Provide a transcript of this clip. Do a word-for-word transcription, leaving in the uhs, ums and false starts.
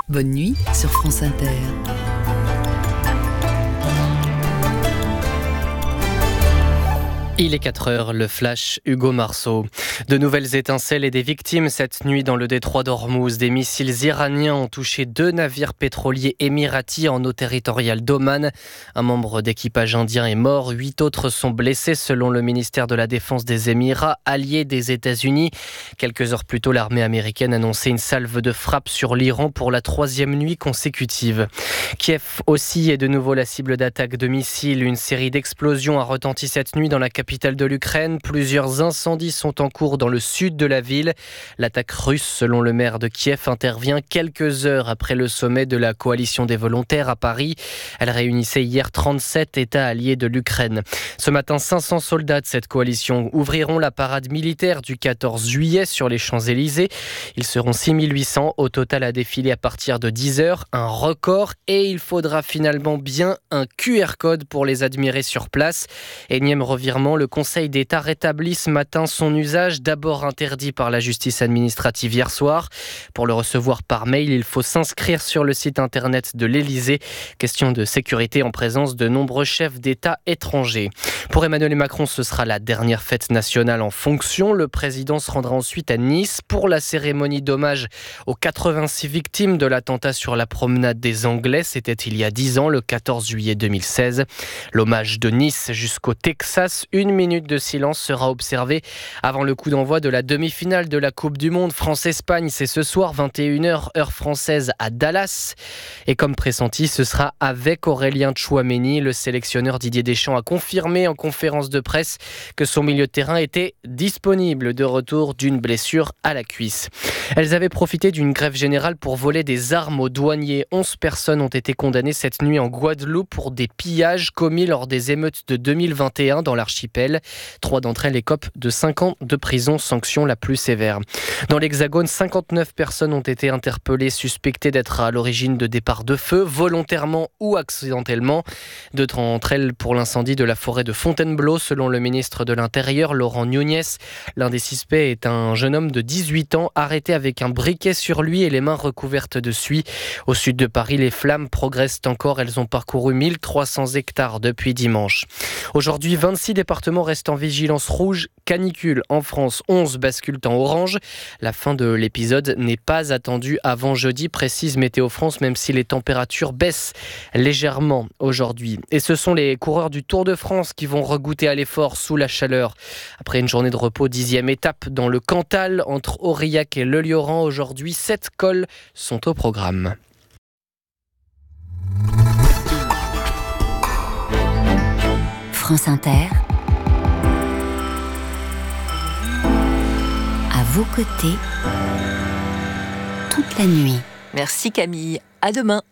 Bonne nuit sur France Inter. Il est quatre heures, le flash Hugo Marceau. De nouvelles étincelles et des victimes cette nuit dans le détroit d'Ormuz. Des missiles iraniens ont touché deux navires pétroliers émiratis en eau territoriale d'Oman. Un membre d'équipage indien est mort, huit autres sont blessés selon le ministère de la Défense des Émirats, allié des États-Unis. Quelques heures plus tôt, l'armée américaine annonçait une salve de frappe sur l'Iran pour la troisième nuit consécutive. Kiev aussi est de nouveau la cible d'attaques de missiles. Une série d'explosions a retenti cette nuit dans la capitale de l'Ukraine. Plusieurs incendies sont en cours dans le sud de la ville. L'attaque russe, selon le maire de Kiev, intervient quelques heures après le sommet de la coalition des volontaires à Paris. Elle réunissait hier trente-sept États alliés de l'Ukraine. Ce matin, cinq cents soldats de cette coalition ouvriront la parade militaire du quatorze juillet sur les Champs-Élysées. Ils seront six mille huit cents au total à défiler à partir de dix heures, un record, et il faudra finalement bien un Q R code pour les admirer sur place. Énième revirement, le Conseil d'État rétablit ce matin son usage, d'abord interdit par la justice administrative hier soir. Pour le recevoir par mail, il faut s'inscrire sur le site internet de l'Élysée. Question de sécurité en présence de nombreux chefs d'État étrangers. Pour Emmanuel Macron, ce sera la dernière fête nationale en fonction. Le président se rendra ensuite à Nice pour la cérémonie d'hommage aux quatre-vingt-six victimes de l'attentat sur la promenade des Anglais. C'était il y a dix ans, le quatorze juillet deux mille seize. L'hommage de Nice jusqu'au Texas. Une minute de silence sera observée avant le coup d'envoi de la demi-finale de la Coupe du Monde. France-Espagne, c'est ce soir, vingt et une heures, heure française à Dallas. Et comme pressenti, ce sera avec Aurélien Tchouaméni. Le sélectionneur Didier Deschamps a confirmé en conférence de presse que son milieu de terrain était disponible de retour d'une blessure à la cuisse. Elles avaient profité d'une grève générale pour voler des armes aux douaniers. onze personnes ont été condamnées cette nuit en Guadeloupe pour des pillages commis lors des émeutes de deux mille vingt et un dans l'archipel. Trois d'entre elles écopent de cinq ans de prison, sanction la plus sévère. Dans l'Hexagone, cinquante-neuf personnes ont été interpellées, suspectées d'être à l'origine de départs de feu, volontairement ou accidentellement. Deux d'entre elles pour l'incendie de la forêt de Fontainebleau, selon le ministre de l'Intérieur, Laurent Nunez. L'un des suspects est un jeune homme de dix-huit ans, arrêté avec un briquet sur lui et les mains recouvertes de suie. Au sud de Paris, les flammes progressent encore. Elles ont parcouru mille trois cents hectares depuis dimanche. Aujourd'hui, vingt-six départements restent en vigilance rouge canicule. En France, onze basculent en orange. La fin de l'épisode n'est pas attendue avant jeudi, précise Météo France, même si les températures baissent légèrement aujourd'hui. Et ce sont les coureurs du Tour de France qui vont regoûter à l'effort sous la chaleur. Après une journée de repos, dixième étape dans le Cantal, entre Aurillac et Le Lioran. Aujourd'hui, sept cols sont au programme. France Inter, à vos côtés, toute la nuit. Merci Camille, à demain.